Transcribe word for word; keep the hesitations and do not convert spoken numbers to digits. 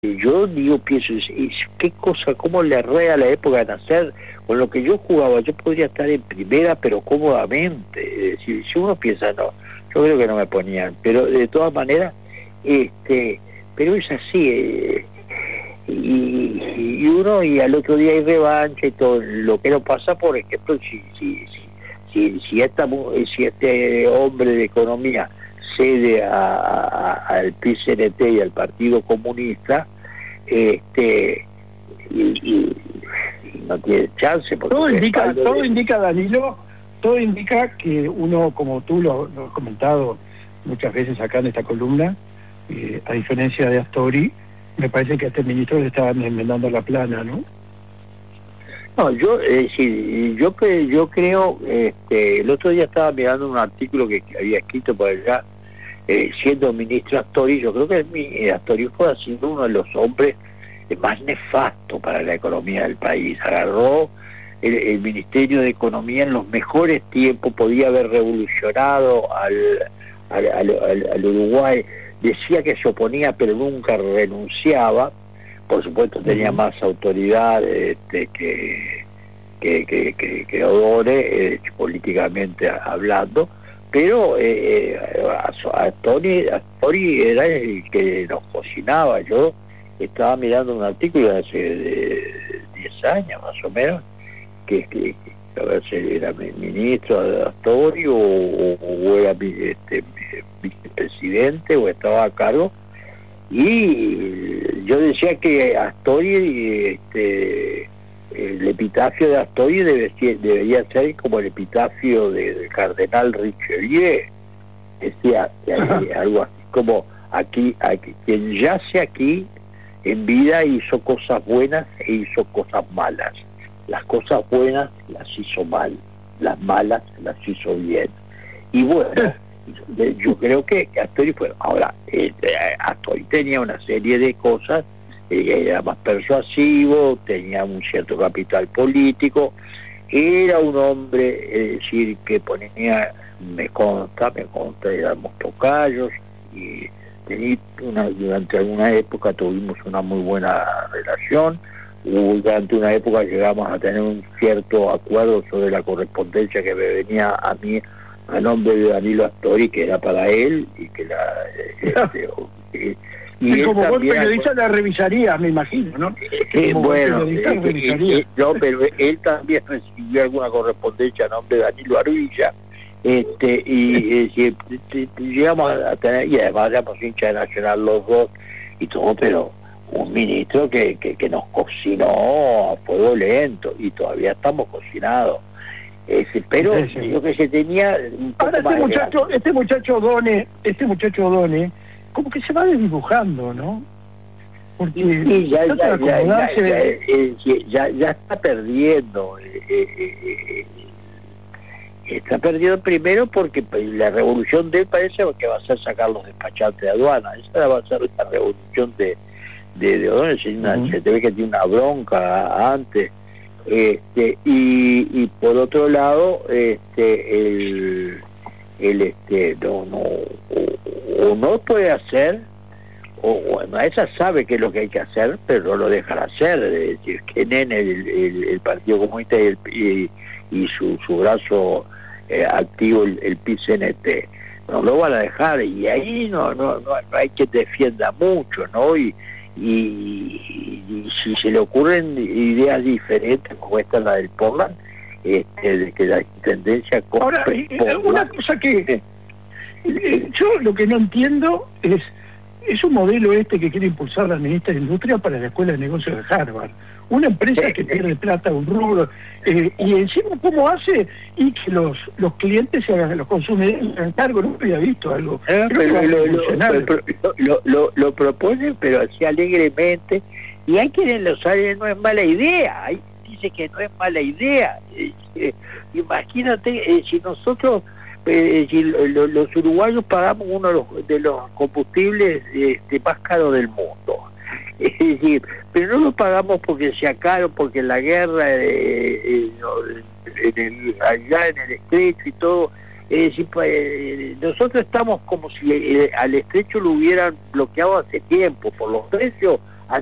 Yo digo, pienso, qué cosa, cómo le arrea la época de nacer, con lo que yo jugaba, yo podría estar en primera, pero cómodamente. Es decir, si uno piensa, no, yo creo que no me ponían, pero de todas maneras, este, pero es así, eh, y, y uno, y al otro día hay revancha y todo. Lo que no pasa, por ejemplo, si, si, si, si, si, esta, si este hombre de economía cede a, a, al P C N T y al Partido Comunista, este y, y, y no tiene chance, porque todo indica de... todo indica Danilo, todo indica que uno, como tú lo, lo has comentado muchas veces acá en esta columna, eh, a diferencia de Astori, me parece que a este ministro le estaban enmendando la plana, ¿no? No, yo, es decir, yo, yo creo, este, el otro día estaba mirando un artículo que, que había escrito por allá, eh, siendo ministro Astori. Yo creo que el, Astori fue siendo uno de los hombres más nefastos para la economía del país. Agarró el, el Ministerio de Economía en los mejores tiempos, podía haber revolucionado al, al, al, al, al Uruguay. Decía que se oponía, pero nunca renunciaba. Por supuesto tenía más autoridad este, que, que, que, que, que Odone, eh, políticamente hablando, pero eh, Astori, Astori era el que nos cocinaba. Yo estaba mirando un artículo de hace diez años más o menos, que, que, que a ver si era ministro de Astori o, o, o era este, vicepresidente o estaba a cargo. Y yo decía que Astori, este, el epitafio de Astori debe ser, debería ser como el epitafio de, del cardenal Richelieu. Decía eh, algo así como: aquí, aquí, quien yace aquí en vida hizo cosas buenas e hizo cosas malas. Las cosas buenas las hizo mal, las malas las hizo bien. Y bueno, yo creo que Astori fue... Ahora, eh, Astori tenía una serie de cosas, eh, era más persuasivo, tenía un cierto capital político, era un hombre, es decir, que ponía, me consta, me consta, éramos tocayos, y tenía una, durante alguna época tuvimos una muy buena relación. Durante una época llegamos a tener un cierto acuerdo sobre la correspondencia que me venía a mí a nombre de Danilo Astori, que era para él, y que la... Este, y, y, y como buen periodista acuerdo, la revisaría, me imagino, ¿no? Eh, bueno, eh, eh, no, pero él también recibió alguna correspondencia a nombre de Danilo Arvilla, este, y eh, llegamos a tener, y además éramos hinchas de Nacional los dos, y todo, pero un ministro que, que, que nos cocinó a fuego lento, y todavía estamos cocinados. Ese, pero sí, sí. Yo que se tenía un poco. Ahora este muchacho, este muchacho Odone, este muchacho Odone, como que se va desdibujando, ¿no? Porque sí, ya, ya, ya, ya, ya, eh, ya, ya está perdiendo, eh, eh, eh, está perdiendo primero porque la revolución de él parece que va a ser sacar los despachantes de aduana. Esa va a ser la revolución de de, de Odone. Uh-huh. Se te ve que tiene una bronca antes. Este, y, y por otro lado, este, el, el este, no, no, o, o no puede hacer, o bueno, esa sabe qué es lo que hay que hacer, pero no lo dejan hacer. Es decir, que Nene, el, el, el Partido Comunista y, el, y, y su, su brazo eh, activo, el, el P C N T, no lo van a dejar, y ahí no, no, no, no hay que defienda mucho, ¿no? Y, Y, y, y si se le ocurren ideas diferentes como esta, la del Portland, este, de que la intendencia ahora Portland, una cosa que eh, yo lo que no entiendo es es un modelo este que quiere impulsar la ministra de Industria para la Escuela de Negocios de Harvard, una empresa sí, que pierde plata, un rubro, eh, y encima cómo hace y que los los clientes se hagan, los consumidores se hagan cargo. No había visto algo. Eh, pero lo, lo, lo, lo, lo proponen, pero así alegremente, y hay quienes lo saben, no es mala idea, hay dice que no es mala idea. Eh, eh, imagínate, eh, si nosotros Eh, si lo, los uruguayos pagamos uno de los, de los combustibles este, más caros del mundo, es decir, pero no lo pagamos porque sea caro, porque en la guerra eh, eh, en el, allá en el estrecho y todo, es decir, pues, nosotros estamos como si eh, al estrecho lo hubieran bloqueado hace tiempo por los precios.